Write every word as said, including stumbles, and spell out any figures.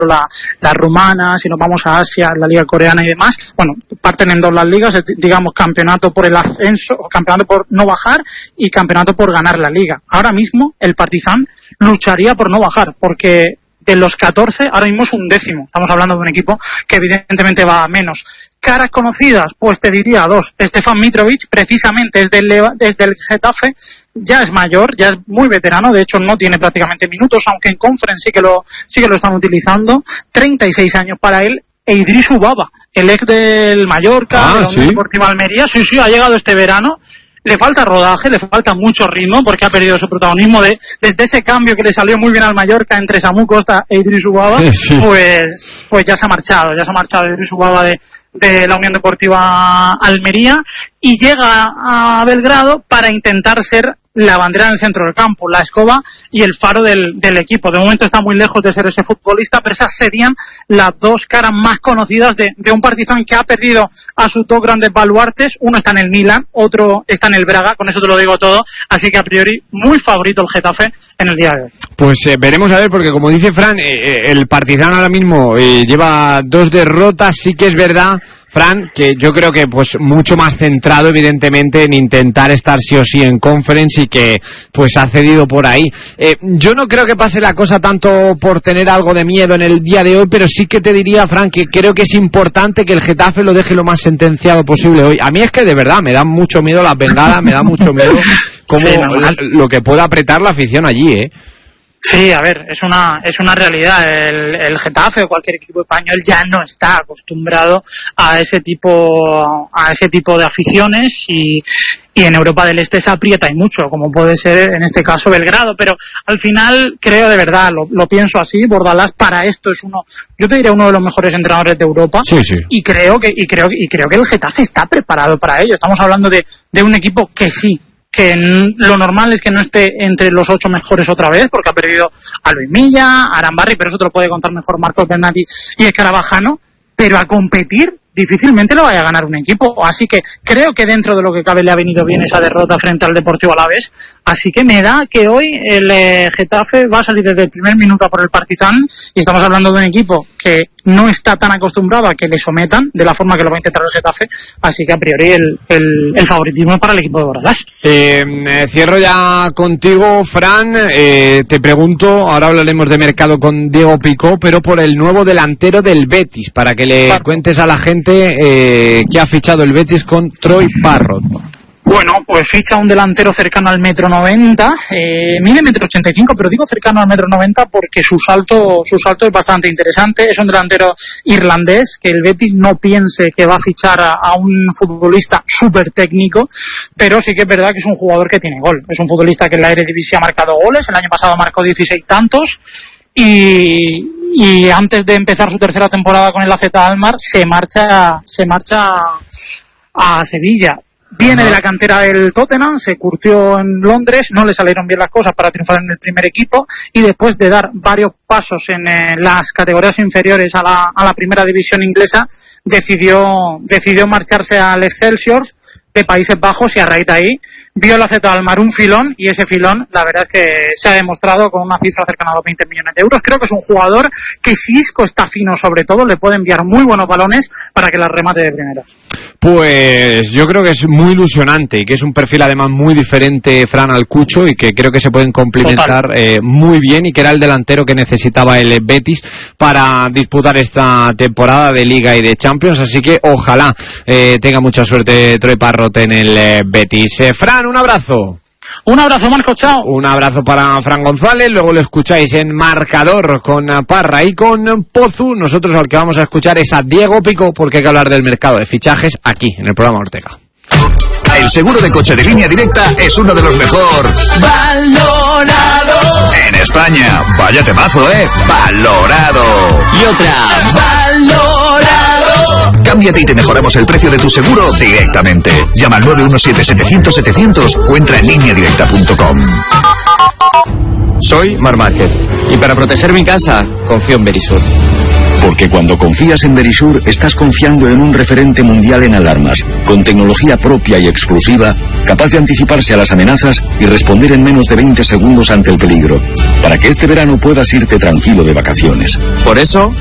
la, la rumana, si nos vamos a Asia, la liga coreana y demás, bueno, parten en dos las ligas, digamos campeonato por el ascenso, o campeonato por no bajar y campeonato por ganar la liga. Ahora mismo el Partizan lucharía por no bajar, porque de los catorce ahora mismo es un décimo. Estamos hablando de un equipo que evidentemente va a menos. Caras conocidas, pues te diría dos. Stefan Mitrovic, precisamente es del, desde el Getafe, ya es mayor, ya es muy veterano, de hecho no tiene prácticamente minutos, aunque en Conference sí que lo, sí que lo están utilizando. treinta y seis años para él. E Idris Ubaba, el ex del Mallorca, ah, de la Unión ¿sí? Deportiva Almería, sí, sí, ha llegado este verano. Le falta rodaje, le falta mucho ritmo porque ha perdido su protagonismo de, desde ese cambio que le salió muy bien al Mallorca entre Samu Costa e Idris Ubaba, sí. pues, pues ya se ha marchado, ya se ha marchado Idris Ubaba de, de la Unión Deportiva Almería y llega a Belgrado para intentar ser la bandera en el centro del campo, la escoba y el faro del, del equipo. De momento está muy lejos de ser ese futbolista, pero esas serían las dos caras más conocidas de, de un Partizan que ha perdido a sus dos grandes baluartes. Uno está en el Milan, otro está en el Braga, con eso te lo digo todo, así que a priori muy favorito el Getafe en el día de hoy. Pues eh, veremos a ver, porque como dice Fran, eh, el Partizan ahora mismo eh, lleva dos derrotas. Sí que es verdad, Fran, que yo creo que pues mucho más centrado evidentemente en intentar estar sí o sí en Conference y que pues ha cedido por ahí. Eh, yo no creo que pase la cosa tanto por tener algo de miedo en el día de hoy, pero sí que te diría, Fran, que creo que es importante que el Getafe lo deje lo más sentenciado posible hoy. A mí es que de verdad me da mucho miedo las bengalas, me da mucho miedo cómo sí, no, la, lo que pueda apretar la afición allí, ¿eh? Sí, a ver, es una es una realidad. El, el Getafe o cualquier equipo español ya no está acostumbrado a ese tipo a ese tipo de aficiones y, y en Europa del Este se aprieta y mucho, como puede ser en este caso Belgrado. Pero al final creo de verdad, lo, lo pienso así, Bordalás para esto es uno, yo te diría uno de los mejores entrenadores de Europa. Sí, sí. Y creo que y creo y creo que el Getafe está preparado para ello. Estamos hablando de de un equipo que sí. que lo normal es que no esté entre los ocho mejores otra vez, porque ha perdido a Luis Milla, a Arambarri, pero eso te lo puede contar mejor Marcos Bernati y Escarabajano, pero a competir difícilmente lo vaya a ganar un equipo, así que creo que dentro de lo que cabe le ha venido bien esa derrota frente al Deportivo Alavés, así que me da que hoy el eh, Getafe va a salir desde el primer minuto a por el Partizan, y estamos hablando de un equipo que no está tan acostumbrado a que le sometan de la forma que lo va a intentar el Getafe, así que a priori el, el, el favoritismo es para el equipo de Bordalás. Eh, cierro ya contigo, Fran, eh, te pregunto, ahora hablaremos de mercado con Diego Picó, pero por el nuevo delantero del Betis, para que le claro. cuentes a la gente eh, que ha fichado el Betis con Troy Parrott. Bueno, pues ficha un delantero cercano al metro noventa, eh, mide metro ochenta y cinco, pero digo cercano al metro noventa porque su salto, su salto es bastante interesante. Es un delantero irlandés, que el Betis no piense que va a fichar a, a un futbolista súper técnico, pero sí que es verdad que es un jugador que tiene gol. Es un futbolista que en la Eredivisie ha marcado goles, el año pasado marcó dieciséis tantos, y, y antes de empezar su tercera temporada con el A Z Alkmaar se marcha, se marcha a Sevilla. Viene de la cantera del Tottenham, se curtió en Londres, no le salieron bien las cosas para triunfar en el primer equipo, y después de dar varios pasos en eh, las categorías inferiores a la, a la primera división inglesa, decidió, decidió marcharse al Excelsior de Países Bajos, y a raíz de ahí vio el A Z Alkmaar un filón, y ese filón la verdad es que se ha demostrado con una cifra cercana a los veinte millones de euros. Creo que es un jugador que, si Isco está fino sobre todo, le puede enviar muy buenos balones para que las remate de primeras. Pues yo creo que es muy ilusionante y que es un perfil además muy diferente, Fran, al Cucho, y que creo que se pueden complementar eh, muy bien, y que era el delantero que necesitaba el Betis para disputar esta temporada de Liga y de Champions, así que ojalá eh, tenga mucha suerte Troy Parrott en el eh, Betis. Eh, Fran, un abrazo. Un abrazo, Marco, chao. Un abrazo para Fran González, luego lo escucháis en Marcador con Parra y con Pozu. Nosotros al que vamos a escuchar es a Diego Picó, porque hay que hablar del mercado de fichajes aquí, en el programa Ortega. El seguro de coche de Línea Directa es uno de los mejor valorados en España. Vaya temazo, ¿eh? Valorado. Y otra, valorado. Cámbiate y te mejoramos el precio de tu seguro directamente. Llama al nueve uno siete, setecientos, setecientos o entra en línea directa punto com. Soy Mar Márquez. Y para proteger mi casa, confío en Verisur. Porque cuando confías en Verisur, estás confiando en un referente mundial en alarmas, con tecnología propia y exclusiva, capaz de anticiparse a las amenazas y responder en menos de veinte segundos ante el peligro, para que este verano puedas irte tranquilo de vacaciones. Por eso,